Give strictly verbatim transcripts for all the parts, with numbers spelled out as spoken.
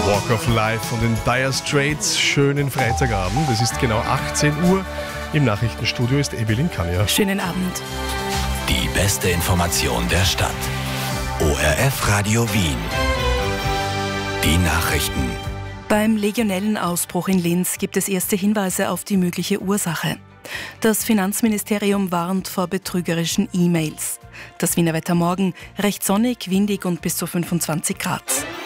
Walk of Life von den Dire Straits. Schönen Freitagabend. Es ist genau achtzehn Uhr. Im Nachrichtenstudio ist Evelyn Kania. Schönen Abend. Die beste Information der Stadt. O R F Radio Wien. Die Nachrichten. Beim Legionellenausbruch in Linz gibt es erste Hinweise auf die mögliche Ursache. Das Finanzministerium warnt vor betrügerischen E-Mails. Das Wiener Wetter morgen recht sonnig, windig und bis zu fünfundzwanzig Grad.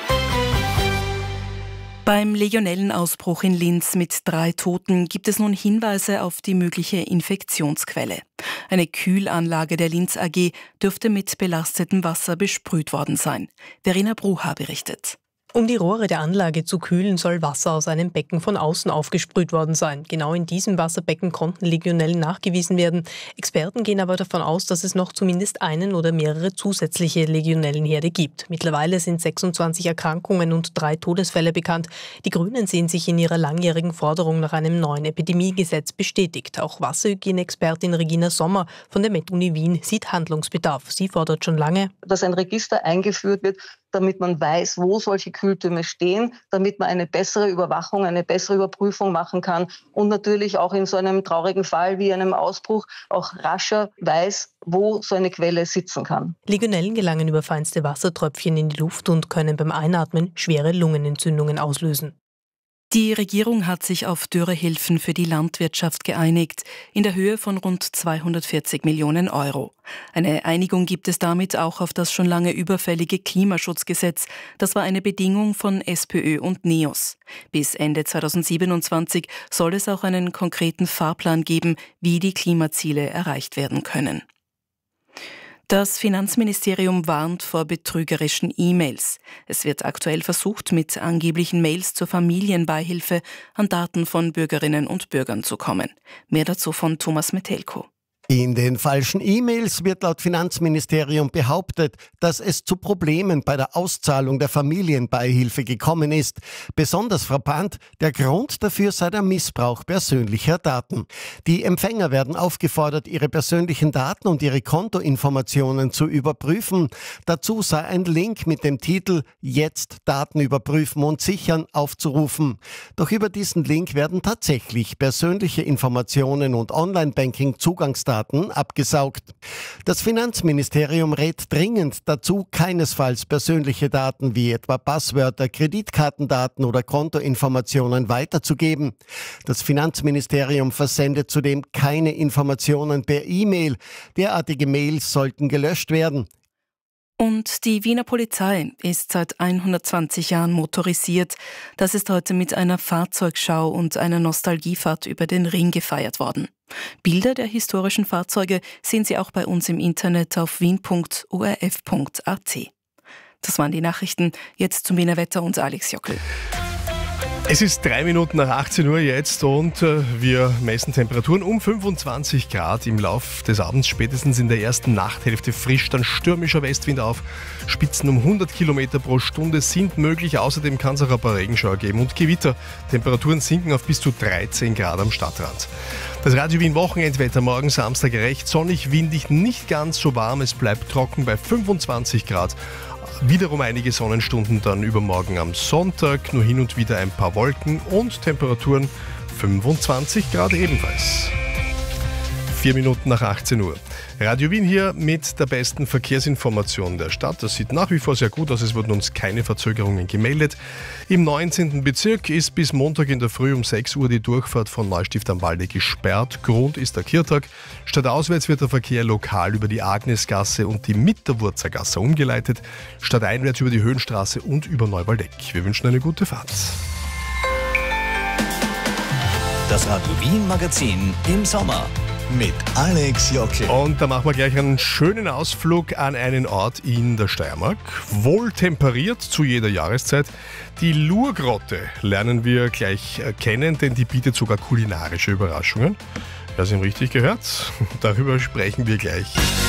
Beim Legionellenausbruch in Linz mit drei Toten gibt es nun Hinweise auf die mögliche Infektionsquelle. Eine Kühlanlage der Linz A G dürfte mit belastetem Wasser besprüht worden sein. Verena Bruha berichtet. Um die Rohre der Anlage zu kühlen, soll Wasser aus einem Becken von außen aufgesprüht worden sein. Genau in diesem Wasserbecken konnten Legionellen nachgewiesen werden. Experten gehen aber davon aus, dass es noch zumindest einen oder mehrere zusätzliche Legionellenherde gibt. Mittlerweile sind sechsundzwanzig Erkrankungen und drei Todesfälle bekannt. Die Grünen sehen sich in ihrer langjährigen Forderung nach einem neuen Epidemiegesetz bestätigt. Auch Wasserhygieneexpertin Regina Sommer von der Med-Uni Wien sieht Handlungsbedarf. Sie fordert schon lange, dass ein Register eingeführt wird, damit man weiß, wo solche Kühltürme stehen, damit man eine bessere Überwachung, eine bessere Überprüfung machen kann und natürlich auch in so einem traurigen Fall wie einem Ausbruch auch rascher weiß, wo so eine Quelle sitzen kann. Legionellen gelangen über feinste Wassertröpfchen in die Luft und können beim Einatmen schwere Lungenentzündungen auslösen. Die Regierung hat sich auf Dürrehilfen für die Landwirtschaft geeinigt, in der Höhe von rund zweihundertvierzig Millionen Euro. Eine Einigung gibt es damit auch auf das schon lange überfällige Klimaschutzgesetz. Das war eine Bedingung von SPÖ und NEOS. Bis Ende zweitausendsiebenundzwanzig soll es auch einen konkreten Fahrplan geben, wie die Klimaziele erreicht werden können. Das Finanzministerium warnt vor betrügerischen E-Mails. Es wird aktuell versucht, mit angeblichen Mails zur Familienbeihilfe an Daten von Bürgerinnen und Bürgern zu kommen. Mehr dazu von Thomas Metelko. In den falschen E-Mails wird laut Finanzministerium behauptet, dass es zu Problemen bei der Auszahlung der Familienbeihilfe gekommen ist. Besonders frappant, der Grund dafür sei der Missbrauch persönlicher Daten. Die Empfänger werden aufgefordert, ihre persönlichen Daten und ihre Kontoinformationen zu überprüfen. Dazu sei ein Link mit dem Titel »Jetzt Daten überprüfen und sichern« aufzurufen. Doch über diesen Link werden tatsächlich persönliche Informationen und Online-Banking-Zugangsdaten abgesaugt. Das Finanzministerium rät dringend dazu, keinesfalls persönliche Daten wie etwa Passwörter, Kreditkartendaten oder Kontoinformationen weiterzugeben. Das Finanzministerium versendet zudem keine Informationen per E-Mail. Derartige Mails sollten gelöscht werden. Und die Wiener Polizei ist seit hundertzwanzig Jahren motorisiert. Das ist heute mit einer Fahrzeugschau und einer Nostalgiefahrt über den Ring gefeiert worden. Bilder der historischen Fahrzeuge sehen Sie auch bei uns im Internet auf wien punkt o r f punkt a t. Das waren die Nachrichten. Jetzt zum Wiener Wetter und Alex Jockel. Es ist drei Minuten nach achtzehn Uhr jetzt und äh, wir messen Temperaturen um fünfundzwanzig Grad im Lauf des Abends. Spätestens in der ersten Nachthälfte frischt dann stürmischer Westwind auf. Spitzen um hundert Kilometer pro Stunde sind möglich. Außerdem kann es auch ein paar Regenschauer geben und Gewitter. Temperaturen sinken auf bis zu dreizehn Grad am Stadtrand. Das Radio Wien Wochenendwetter morgen Samstag recht sonnig, windig, nicht ganz so warm. Es bleibt trocken bei fünfundzwanzig Grad. Wiederum einige Sonnenstunden dann übermorgen am Sonntag, nur hin und wieder ein paar Wolken und Temperaturen fünfundzwanzig Grad ebenfalls. Vier Minuten nach achtzehn Uhr. Radio Wien hier mit der besten Verkehrsinformation der Stadt. Das sieht nach wie vor sehr gut aus, es wurden uns keine Verzögerungen gemeldet. Im neunzehnten Bezirk ist bis Montag in der Früh um sechs Uhr die Durchfahrt von Neustift am Walde gesperrt. Grund ist der Kirtag. Stadtauswärts wird der Verkehr lokal über die Agnesgasse und die Mitterwurzergasse umgeleitet, stadteinwärts über die Höhenstraße und über Neuwaldeck. Wir wünschen eine gute Fahrt. Das Radio Wien Magazin im Sommer. Mit Alex Jockel. Und da machen wir gleich einen schönen Ausflug an einen Ort in der Steiermark. Wohltemperiert zu jeder Jahreszeit. Die Lurgrotte lernen wir gleich kennen, denn die bietet sogar kulinarische Überraschungen. Ja, Sie haben richtig gehört. Darüber sprechen wir gleich.